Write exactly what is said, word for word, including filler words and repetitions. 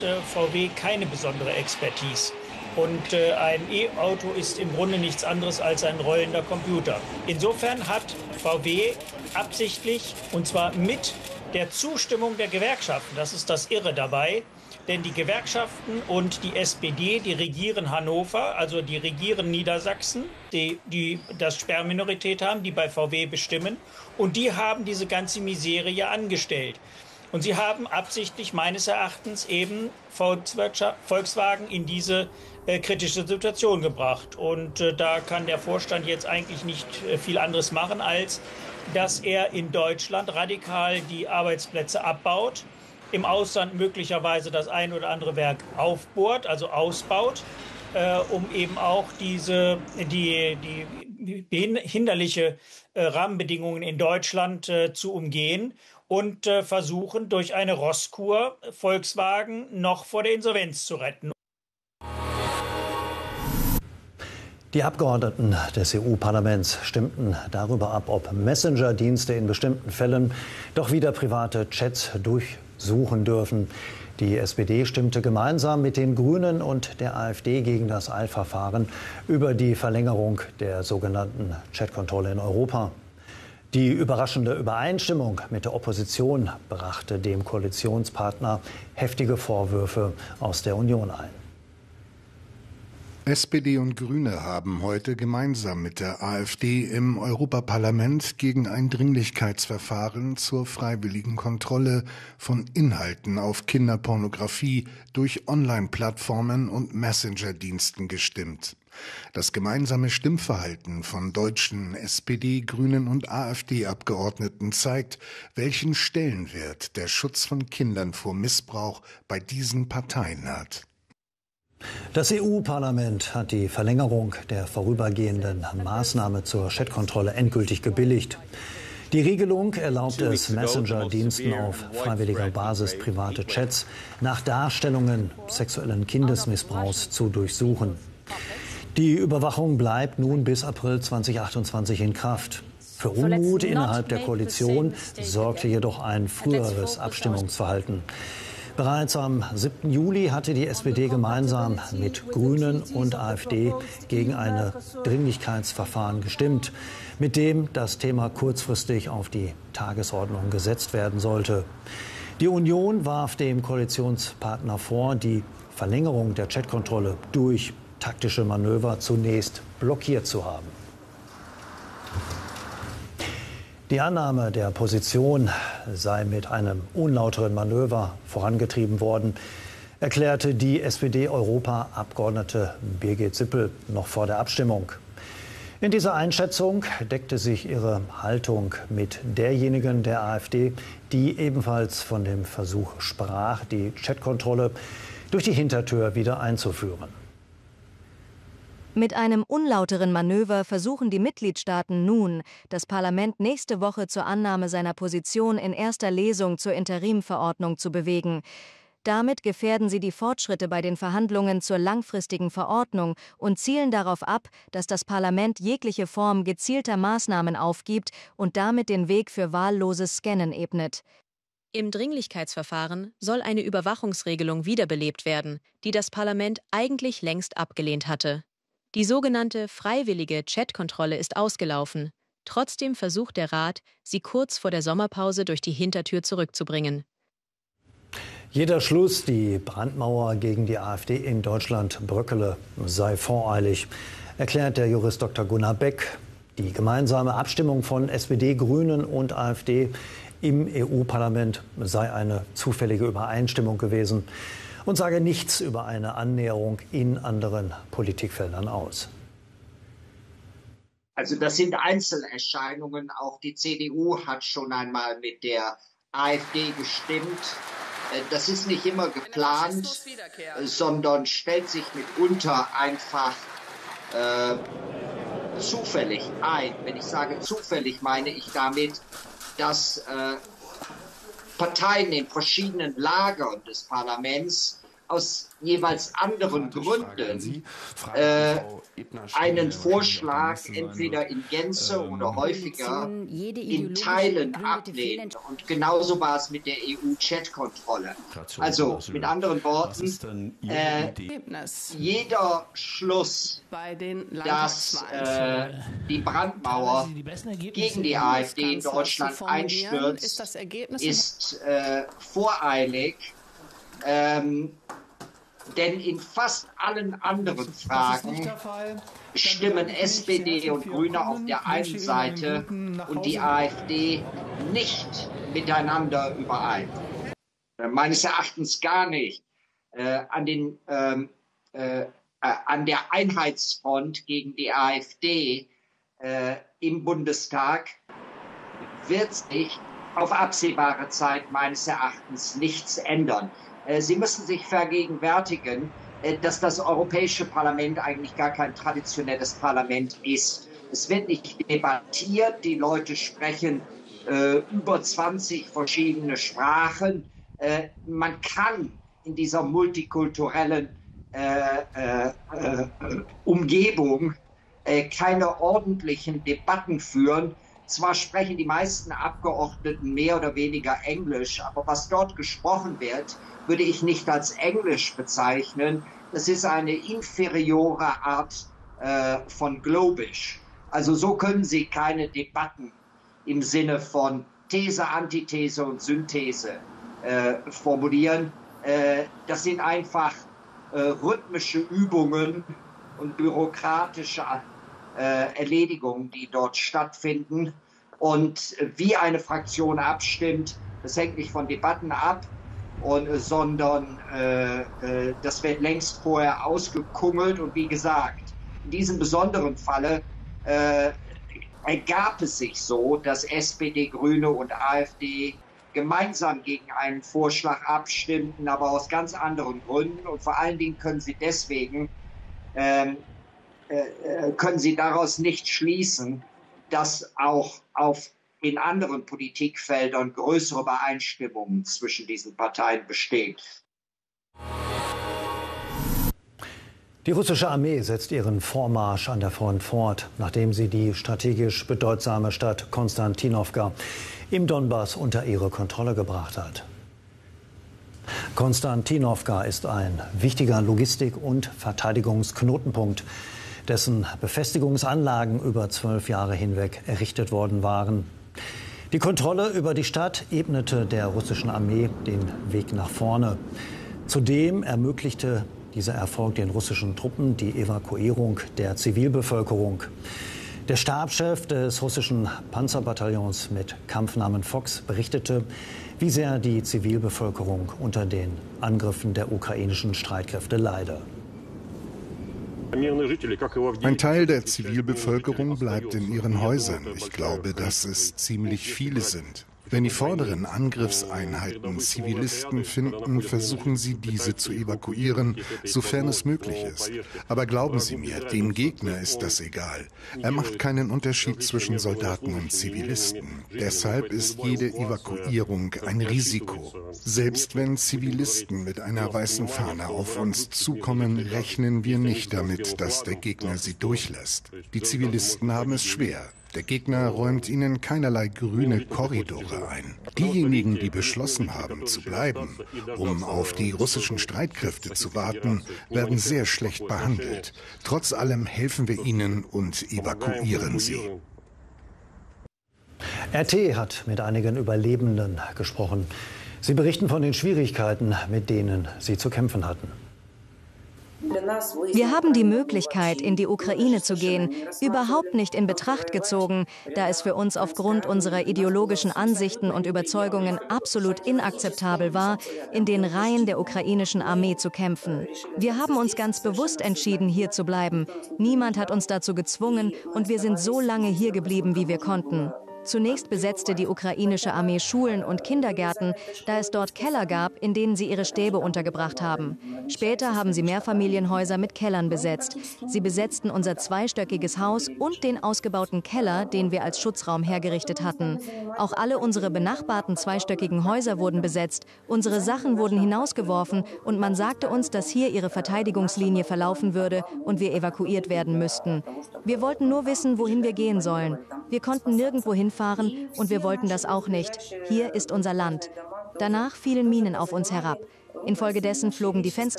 V W keine besondere Expertise. Und äh, ein E-Auto ist im Grunde nichts anderes als ein rollender Computer. Insofern hat V W absichtlich, und zwar mit der Zustimmung der Gewerkschaften, das ist das Irre dabei, denn die Gewerkschaften und die S P D, die regieren Hannover, also die regieren Niedersachsen, die, die das Sperrminorität haben, die bei V W bestimmen. Und die haben diese ganze Miserie angestellt. Und sie haben absichtlich meines Erachtens eben Volkswagen in diese äh, kritische Situation gebracht. Und äh, da kann der Vorstand jetzt eigentlich nicht äh, viel anderes machen, als dass er in Deutschland radikal die Arbeitsplätze abbaut, im Ausland möglicherweise das ein oder andere Werk aufbohrt, also ausbaut, äh, um eben auch diese die, die hinderliche äh, Rahmenbedingungen in Deutschland äh, zu umgehen. Und äh, versuchen, durch eine Rosskur Volkswagen noch vor der Insolvenz zu retten. Die Abgeordneten des E U-Parlaments stimmten darüber ab, ob Messenger-Dienste in bestimmten Fällen doch wieder private Chats durchsuchen dürfen. Die S P D stimmte gemeinsam mit den Grünen und der AfD gegen das Eilverfahren über die Verlängerung der sogenannten Chatkontrolle in Europa. Die überraschende Übereinstimmung mit der Opposition brachte dem Koalitionspartner heftige Vorwürfe aus der Union ein. S P D und Grüne haben heute gemeinsam mit der AfD im Europaparlament gegen ein Dringlichkeitsverfahren zur freiwilligen Kontrolle von Inhalten auf Kinderpornografie durch Online-Plattformen und Messenger-Diensten gestimmt. Das gemeinsame Stimmverhalten von deutschen S P D, Grünen und AfD-Abgeordneten zeigt, welchen Stellenwert der Schutz von Kindern vor Missbrauch bei diesen Parteien hat. Das E U-Parlament hat die Verlängerung der vorübergehenden Maßnahme zur Chatkontrolle endgültig gebilligt. Die Regelung erlaubt es Messenger-Diensten auf freiwilliger Basis private Chats nach Darstellungen sexuellen Kindesmissbrauchs zu durchsuchen. Die Überwachung bleibt nun bis April zweitausendachtundzwanzig in Kraft. Für Unmut innerhalb der Koalition sorgte jedoch ein früheres Abstimmungsverhalten. Bereits am siebten Juli hatte die S P D gemeinsam mit Grünen und AfD gegen ein Dringlichkeitsverfahren gestimmt, mit dem das Thema kurzfristig auf die Tagesordnung gesetzt werden sollte. Die Union warf dem Koalitionspartner vor, die Verlängerung der Chatkontrolle durch taktische Manöver zunächst blockiert zu haben. Die Annahme der Position sei mit einem unlauteren Manöver vorangetrieben worden, erklärte die S P D-Europaabgeordnete Birgit Sippel noch vor der Abstimmung. In dieser Einschätzung deckte sich ihre Haltung mit derjenigen der AfD, die ebenfalls von dem Versuch sprach, die Chatkontrolle durch die Hintertür wieder einzuführen. Mit einem unlauteren Manöver versuchen die Mitgliedstaaten nun, das Parlament nächste Woche zur Annahme seiner Position in erster Lesung zur Interimverordnung zu bewegen. Damit gefährden sie die Fortschritte bei den Verhandlungen zur langfristigen Verordnung und zielen darauf ab, dass das Parlament jegliche Form gezielter Maßnahmen aufgibt und damit den Weg für wahlloses Scannen ebnet. Im Dringlichkeitsverfahren soll eine Überwachungsregelung wiederbelebt werden, die das Parlament eigentlich längst abgelehnt hatte. Die sogenannte freiwillige Chatkontrolle ist ausgelaufen. Trotzdem versucht der Rat, sie kurz vor der Sommerpause durch die Hintertür zurückzubringen. Jeder Schluss, die Brandmauer gegen die AfD in Deutschland bröckele, sei voreilig, erklärt der Jurist Doktor Gunnar Beck. Die gemeinsame Abstimmung von S P D, Grünen und AfD im E U-Parlament sei eine zufällige Übereinstimmung gewesen und sage nichts über eine Annäherung in anderen Politikfeldern aus. Also das sind Einzelerscheinungen. Auch die C D U hat schon einmal mit der AfD gestimmt. Das ist nicht immer geplant, sondern stellt sich mitunter einfach äh, zufällig ein. Wenn ich sage zufällig, meine ich damit, dass äh, Parteien in verschiedenen Lagern des Parlaments aus jeweils anderen Gründen äh, einen Vorschlag entweder in Gänze oder häufiger in Teilen ablehnt. Und genauso war es mit der E U-Chat-Kontrolle. Also mit anderen Worten, äh, jeder Schluss, dass äh, die Brandmauer gegen die AfD in Deutschland einstürzt, ist äh, voreilig. Ähm, denn in fast allen anderen Fragen stimmen S P D und Grüne auf der einen Seite und die AfD nicht miteinander überein. Äh, meines Erachtens gar nicht. Äh, an, den, ähm, äh, äh, an der Einheitsfront gegen die AfD äh, im Bundestag wird sich auf absehbare Zeit meines Erachtens nichts ändern. Sie müssen sich vergegenwärtigen, dass das Europäische Parlament eigentlich gar kein traditionelles Parlament ist. Es wird nicht debattiert, die Leute sprechen äh, über zwanzig verschiedene Sprachen. Äh, man kann in dieser multikulturellen äh, äh, äh, Umgebung äh, keine ordentlichen Debatten führen. Zwar sprechen die meisten Abgeordneten mehr oder weniger Englisch, aber was dort gesprochen wird, würde ich nicht als Englisch bezeichnen. Das ist eine inferiore Art äh, von Globisch. Also so können Sie keine Debatten im Sinne von These, Antithese und Synthese äh, formulieren. Äh, das sind einfach äh, rhythmische Übungen und bürokratische äh, Erledigungen, die dort stattfinden. Und wie eine Fraktion abstimmt, das hängt nicht von Debatten ab, und, sondern äh, äh, das wird längst vorher ausgekungelt. Und wie gesagt, in diesem besonderen Falle äh, ergab es sich so, dass S P D, Grüne und AfD gemeinsam gegen einen Vorschlag abstimmten, aber aus ganz anderen Gründen. Und vor allen Dingen können sie deswegen, äh, äh, können sie daraus nicht schließen, dass auch auf in anderen Politikfeldern größere Übereinstimmungen zwischen diesen Parteien bestehen. Die russische Armee setzt ihren Vormarsch an der Front fort, nachdem sie die strategisch bedeutsame Stadt Konstantinowka im Donbass unter ihre Kontrolle gebracht hat. Konstantinowka ist ein wichtiger Logistik- und Verteidigungsknotenpunkt, dessen Befestigungsanlagen über zwölf Jahre hinweg errichtet worden waren. Die Kontrolle über die Stadt ebnete der russischen Armee den Weg nach vorne. Zudem ermöglichte dieser Erfolg den russischen Truppen die Evakuierung der Zivilbevölkerung. Der Stabschef des russischen Panzerbataillons mit Kampfnamen Fox berichtete, wie sehr die Zivilbevölkerung unter den Angriffen der ukrainischen Streitkräfte leide. Ein Teil der Zivilbevölkerung bleibt in ihren Häusern. Ich glaube, dass es ziemlich viele sind. Wenn die vorderen Angriffseinheiten Zivilisten finden, versuchen sie, diese zu evakuieren, sofern es möglich ist. Aber glauben Sie mir, dem Gegner ist das egal. Er macht keinen Unterschied zwischen Soldaten und Zivilisten. Deshalb ist jede Evakuierung ein Risiko. Selbst wenn Zivilisten mit einer weißen Fahne auf uns zukommen, rechnen wir nicht damit, dass der Gegner sie durchlässt. Die Zivilisten haben es schwer. Der Gegner räumt ihnen keinerlei grüne Korridore ein. Diejenigen, die beschlossen haben, zu bleiben, um auf die russischen Streitkräfte zu warten, werden sehr schlecht behandelt. Trotz allem helfen wir ihnen und evakuieren sie. R T hat mit einigen Überlebenden gesprochen. Sie berichten von den Schwierigkeiten, mit denen sie zu kämpfen hatten. Wir haben die Möglichkeit, in die Ukraine zu gehen, überhaupt nicht in Betracht gezogen, da es für uns aufgrund unserer ideologischen Ansichten und Überzeugungen absolut inakzeptabel war, in den Reihen der ukrainischen Armee zu kämpfen. Wir haben uns ganz bewusst entschieden, hier zu bleiben. Niemand hat uns dazu gezwungen und wir sind so lange hier geblieben, wie wir konnten. Zunächst besetzte die ukrainische Armee Schulen und Kindergärten, da es dort Keller gab, in denen sie ihre Stäbe untergebracht haben. Später haben sie Mehrfamilienhäuser mit Kellern besetzt. Sie besetzten unser zweistöckiges Haus und den ausgebauten Keller, den wir als Schutzraum hergerichtet hatten. Auch alle unsere benachbarten zweistöckigen Häuser wurden besetzt, unsere Sachen wurden hinausgeworfen und man sagte uns, dass hier ihre Verteidigungslinie verlaufen würde und wir evakuiert werden müssten. Wir wollten nur wissen, wohin wir gehen sollen. Wir konnten nirgendwo hinfahren und wir wollten das auch nicht. Hier ist unser Land. Danach fielen Minen auf uns herab. Infolgedessen flogen die Fenster